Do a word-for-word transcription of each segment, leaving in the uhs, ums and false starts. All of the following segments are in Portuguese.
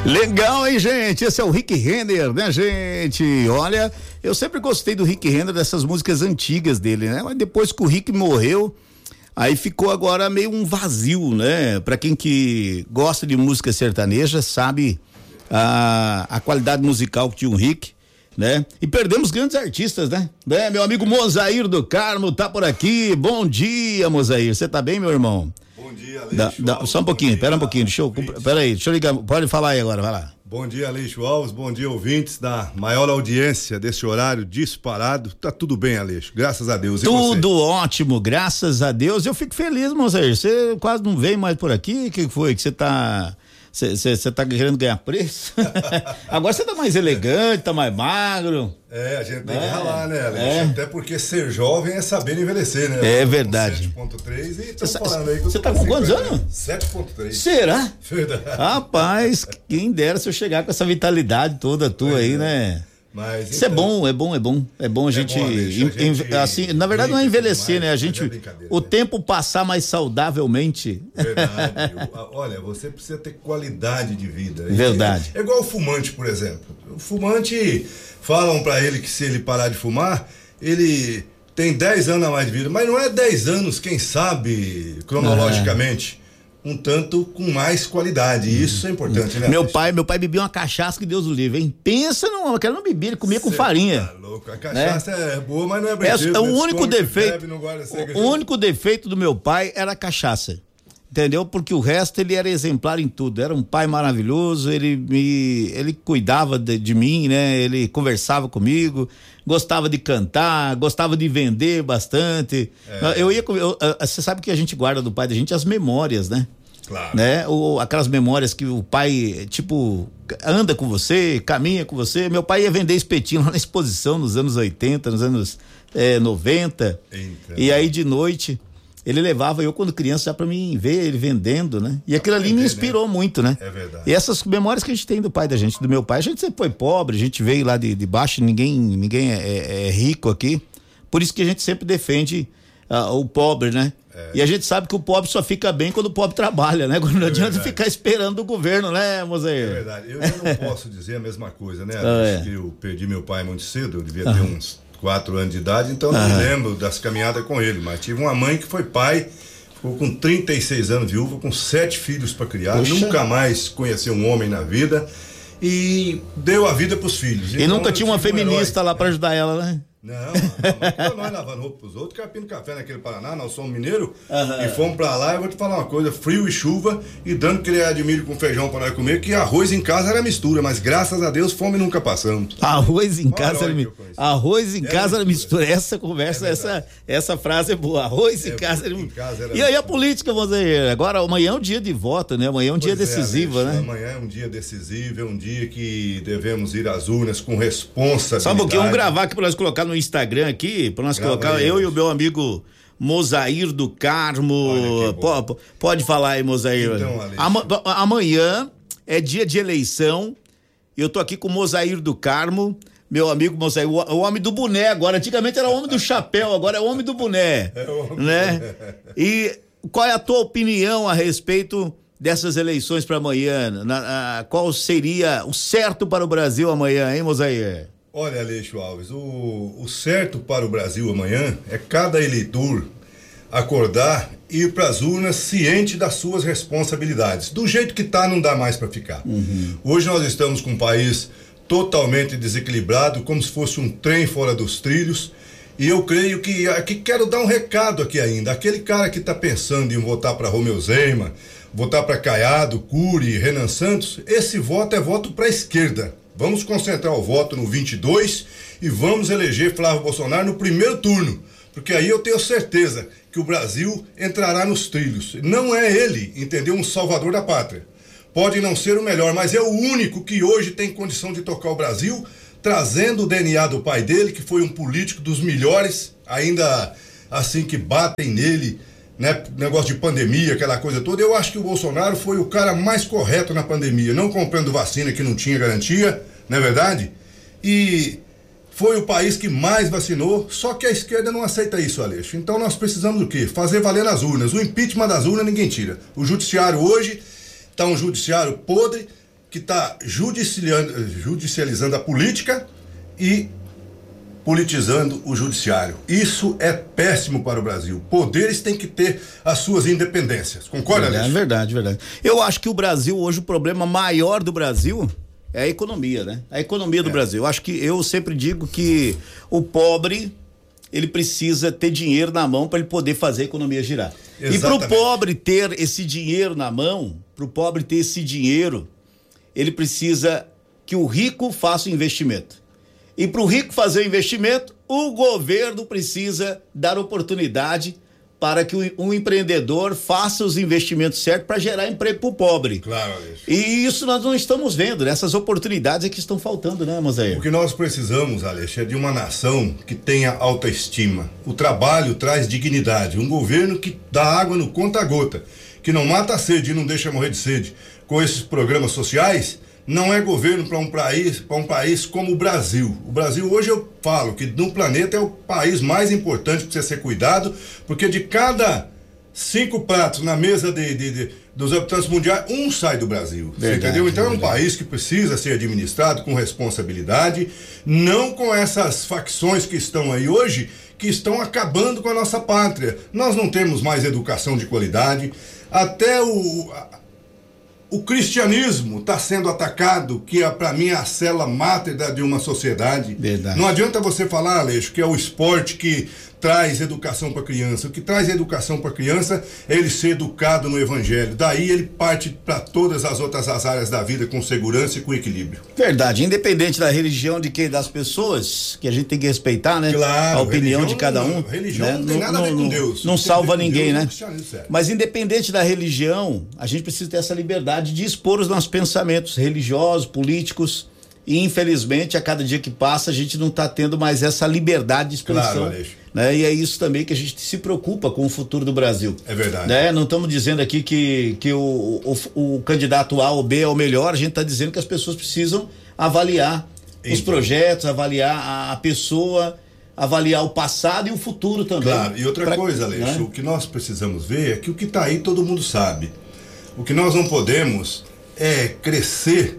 Legal, hein, gente? Esse é o Rick Renner, né, gente? Olha, eu sempre gostei do Rick Renner, dessas músicas antigas dele, né? Mas depois que o Rick morreu, aí ficou agora meio um vazio, né? Pra quem que gosta de música sertaneja, sabe a, a qualidade musical que tinha o Rick, né? E perdemos grandes artistas, né? né? Meu amigo Mozair do Carmo tá por aqui. Bom dia, Mozair. Você tá bem, meu irmão? Bom dia, Aleixo da, da, Só um pouquinho, pera um pouquinho, deixa eu, pera aí, deixa eu ligar, pode falar aí agora, vai lá. Bom dia, Aleixo Alves, bom dia, ouvintes da maior audiência desse horário disparado. Tá tudo bem, Aleixo, graças a Deus. E tudo você? Ótimo, graças a Deus. Eu fico feliz, Mozair, você quase não veio mais por aqui, o que foi que você tá... Você tá querendo ganhar preço? Agora você tá mais elegante, tá mais magro. É, a gente tem é, que ralar, né, Alex? É. Até porque ser jovem é saber envelhecer, né? É verdade. sete ponto três e estamos falando aí que você tá com quantos anos? sete ponto três. Será? Verdade. Rapaz, quem dera se eu chegar com essa vitalidade toda tua aí, é. né? Mas, isso então, é bom, é bom, é bom. É bom a é gente, bom, Alex, a gente assim, na verdade não é envelhecer, mais, né? A gente, é o né? tempo passar mais saudavelmente. Verdade. Olha, você precisa ter qualidade de vida. Verdade. É igual o fumante, por exemplo. O fumante, falam pra ele que se ele parar de fumar, ele tem dez anos a mais de vida, mas não é dez anos, quem sabe, cronologicamente. É. Um tanto com mais qualidade, e isso é importante, né? Meu pai, meu pai bebia uma cachaça que Deus o livre, hein? Pensa não, aquela não bebia, ele comia com farinha. Tá louco, a cachaça né? é boa, mas não é brinquedo. É, é o único defeito, bebe, o único defeito do meu pai era a cachaça. Entendeu? Porque o resto ele era exemplar em tudo, era um pai maravilhoso, ele me, ele cuidava de, de mim, né? Ele conversava comigo, gostava de cantar, gostava de vender bastante. É. Eu ia, eu, você sabe que a gente guarda do pai da gente as memórias, né? Claro. Né? O, aquelas memórias que o pai, tipo, anda com você, caminha com você. Meu pai ia vender espetinho lá na exposição nos anos oitenta, nos anos é, noventa. Então. E aí de noite ele levava eu quando criança já pra mim ver ele vendendo, né? E aquilo ali vender, me inspirou né? muito, né? É verdade. E essas memórias que a gente tem do pai da gente, do meu pai, a gente sempre foi pobre, a gente veio lá de, de baixo, ninguém, ninguém é, é, é rico aqui. Por isso que a gente sempre defende uh, o pobre, né? É. E a gente sabe que o pobre só fica bem quando o pobre trabalha, né? Quando não é adianta ficar esperando o governo, né, Mozair? É verdade. Eu já não posso dizer a mesma coisa, né? Ah, é. que eu perdi meu pai muito cedo, eu devia ter ah. uns quatro anos de idade, então não me lembro das caminhadas com ele, mas tive uma mãe que foi pai, ficou com trinta e seis anos viúva, com sete filhos para criar, Puxa. nunca mais conheceu um homem na vida e deu a vida pros filhos. E então, nunca tinha uma feminista um lá para ajudar ela, né? Não, não, nós lavando roupa pros outros, carpindo café naquele Paraná, nós somos mineiros, uhum. e fomos pra lá, eu vou te falar uma coisa, frio e chuva, e dando criado de milho com feijão pra nós comer, que arroz em casa era mistura, mas graças a Deus fome nunca passamos. Arroz em casa era mistura. Arroz em casa era mistura. Essa conversa, é essa, essa frase é boa. Arroz é, em casa era mistura. E aí mistura. A política, você agora amanhã é um dia de voto, né? Amanhã é um pois dia decisivo, é, né? Amanhã é um dia decisivo, é um dia que devemos ir às urnas com responsabilidade. Só um pouquinho, vamos gravar aqui pra nós colocar no Instagram aqui, para nós Grava colocar aí, eu e o meu amigo Mozair do Carmo. Pode, pode falar aí, Mozair. Então, Ama, amanhã é dia de eleição. Eu tô aqui com o Mozair do Carmo, meu amigo Mozair, o, o homem do boné agora. Antigamente era o homem do chapéu, agora é o homem do boné. É o homem né? Do boné. E qual é a tua opinião a respeito dessas eleições para amanhã? Na, a, qual seria o certo para o Brasil amanhã, hein, Mozair? Olha, Aleixo Alves, o, o certo para o Brasil amanhã é cada eleitor acordar e ir para as urnas ciente das suas responsabilidades. Do jeito que tá, não dá mais para ficar. Uhum. Hoje nós estamos com um país totalmente desequilibrado, como se fosse um trem fora dos trilhos. E eu creio que aqui quero dar um recado aqui ainda. Aquele cara que está pensando em votar para Romeu Zema, votar para Caiado, Cury, Renan Santos, esse voto é voto para a esquerda. Vamos concentrar o voto no vinte e dois e vamos eleger Flávio Bolsonaro no primeiro turno, porque aí eu tenho certeza que o Brasil entrará nos trilhos. Não é ele, entendeu? Um salvador da pátria. Pode não ser o melhor, mas é o único que hoje tem condição de tocar o Brasil, trazendo o D N A do pai dele, que foi um político dos melhores, ainda assim que batem nele, né? Negócio de pandemia, aquela coisa toda. Eu acho que o Bolsonaro foi o cara mais correto na pandemia, não comprando vacina que não tinha garantia, não é verdade? E foi o país que mais vacinou, só que a esquerda não aceita isso, Aleixo. Então nós precisamos do quê? Fazer valer nas urnas. O impeachment das urnas ninguém tira. O judiciário hoje está um judiciário podre, que está judicializando, judicializando a política e politizando o judiciário. Isso é péssimo para o Brasil. Poderes têm que ter as suas independências. Concorda, Alexandre? É verdade, verdade. Eu acho que o Brasil hoje, o problema maior do Brasil é a economia, né? A economia do é. Brasil. Eu acho que eu sempre digo que o pobre, ele precisa ter dinheiro na mão para ele poder fazer a economia girar. Exatamente. E para o pobre ter esse dinheiro na mão, para o pobre ter esse dinheiro, ele precisa que o rico faça o investimento. E para o rico fazer o investimento, o governo precisa dar oportunidade para que o, um empreendedor faça os investimentos certos para gerar emprego para o pobre. Claro, Alex. E isso nós não estamos vendo, né? Essas oportunidades é que estão faltando, né, Mozair? O que nós precisamos, Alex, é de uma nação que tenha autoestima. O trabalho traz dignidade. Um governo que dá água no conta-gota, que não mata a sede e não deixa morrer de sede. Com esses programas sociais, não é governo para um país, para um país como o Brasil. O Brasil, hoje eu falo que no planeta é o país mais importante para ser cuidado, porque de cada cinco pratos na mesa de, de, de, dos habitantes mundiais, um sai do Brasil. Verdade, você entendeu? Então verdade. É um país que precisa ser administrado com responsabilidade, não com essas facções que estão aí hoje, que estão acabando com a nossa pátria. Nós não temos mais educação de qualidade, até o... O cristianismo está sendo atacado, que é, para mim, a célula máter de uma sociedade. Verdade. Não adianta você falar, Aleixo, que é o esporte que traz educação para a criança. O que traz educação para a criança é ele ser educado no evangelho. Daí ele parte para todas as outras as áreas da vida com segurança e com equilíbrio. Verdade. Independente da religião de quem das pessoas, que a gente tem que respeitar, né? Claro, a opinião de cada um. Não, religião né? não tem nada a ver com Deus. Não, não salva ninguém, Deus, né? Mas independente da religião, a gente precisa ter essa liberdade de expor os nossos pensamentos religiosos, políticos. E infelizmente, a cada dia que passa, a gente não está tendo mais essa liberdade de expressão. Claro, Aleixo. Né? E é isso também que a gente se preocupa com o futuro do Brasil. É verdade. Né? Não estamos dizendo aqui que, que o, o, o candidato A ou B é o melhor, a gente está dizendo que as pessoas precisam avaliar então. os projetos, avaliar a, a pessoa, avaliar o passado e o futuro também. Claro, e outra pra, coisa, Aleixo, né? O que nós precisamos ver é que o que está aí todo mundo sabe. O que nós não podemos é crescer.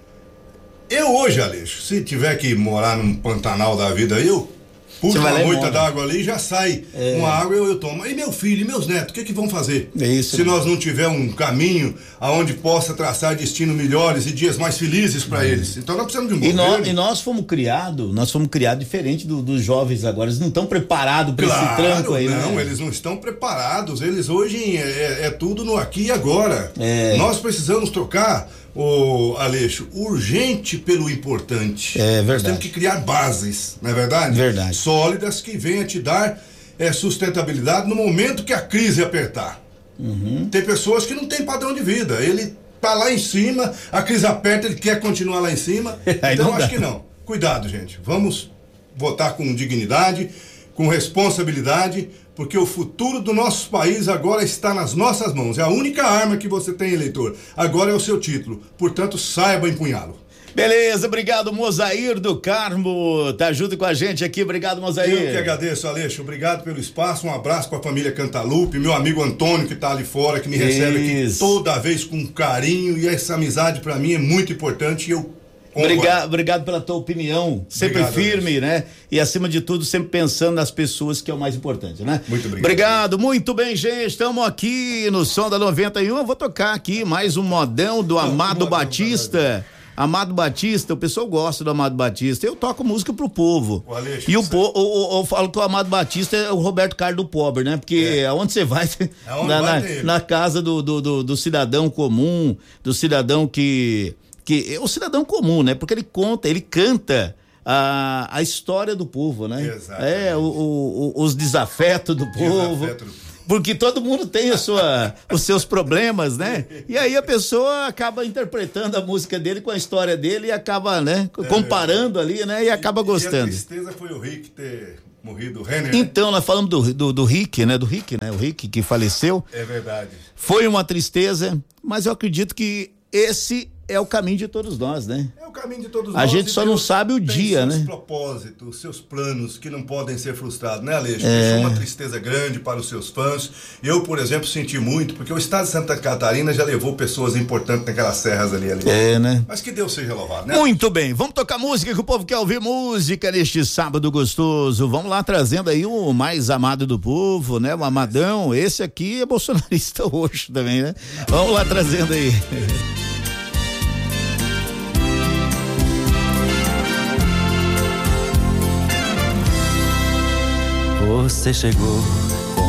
Eu hoje, Aleixo, se tiver que morar num Pantanal da vida, eu puxo uma moita d'água ali e já sai é. uma água eu, eu tomo. E meu filho e meus netos, o que que vão fazer? É isso, se nós não tiver um caminho aonde possa traçar destinos melhores e dias mais felizes para é. eles. Então nós precisamos de um e governo. Nós, e nós fomos criados, nós fomos criados diferente do, dos jovens agora. Eles não estão preparados para claro, esse tranco aí, não, né? eles não estão preparados. Eles hoje é, é tudo no aqui e agora. É. Nós precisamos trocar, ô Aleixo, urgente pelo importante. É verdade. Nós temos que criar bases, não é verdade? Verdade. Sólidas que venham te dar é, sustentabilidade no momento que a crise apertar. Uhum. Tem pessoas que não têm padrão de vida. Ele tá lá em cima, a crise aperta, ele quer continuar lá em cima. Então acho que não. Cuidado, gente. Vamos votar com dignidade, com responsabilidade, porque o futuro do nosso país agora está nas nossas mãos. É a única arma que você tem, eleitor. Agora é o seu título. Portanto, saiba empunhá-lo. Beleza, obrigado, Mozair do Carmo, tá junto com a gente aqui, obrigado, Mozair. Eu que agradeço, Aleixo, obrigado pelo espaço, um abraço para a família Cantalupe, meu amigo Antônio que tá ali fora, que me recebe Isso. aqui toda vez com carinho, e essa amizade para mim é muito importante e eu Obrigado, obrigado pela tua opinião, sempre obrigado, firme, né? E acima de tudo, sempre pensando nas pessoas, que é o mais importante, né? Muito obrigado. Obrigado, muito bem, gente. Estamos aqui no Som da noventa e um. Eu vou tocar aqui mais um modão do Amado Não, Batista. Amado Batista, o pessoal gosta do Amado Batista. Eu toco música pro povo. O Aleixo, e o povo, eu falo que o Amado Batista é o Roberto Carlos do pobre, né? Porque é. aonde você vai, aonde na, vai na, na casa do, do, do, do cidadão comum, do cidadão que, que é o cidadão comum, né? Porque ele conta, ele canta a, a história do povo, né? Exatamente. É, o, o, os desafetos do povo. Desafeto do povo. Porque todo mundo tem a sua, os seus problemas, né? E aí a pessoa acaba interpretando a música dele com a história dele e acaba, né? Comparando ali, né? E acaba gostando. E a tristeza foi o Rick ter morrido, o Renner. Então, nós falamos do, do, do Rick, né? Do Rick, né? O Rick que faleceu. É verdade. Foi uma tristeza, mas eu acredito que esse é o caminho de todos nós, né? É o caminho de todos a nós. A gente só Deus não sabe o dia, seus né? Seus propósitos, seus planos que não podem ser frustrados, né, Aleixo? É. Uma tristeza grande para os seus fãs. Eu, por exemplo, senti muito, porque o estado de Santa Catarina já levou pessoas importantes naquelas serras ali, ali. É, né? Mas que Deus seja louvado, né? Muito bem, vamos tocar música, que o povo quer ouvir música neste sábado gostoso. Vamos lá, trazendo aí o mais amado do povo, né? O Amadão. Esse aqui é bolsonarista roxo também, né? Vamos lá, trazendo aí. Você chegou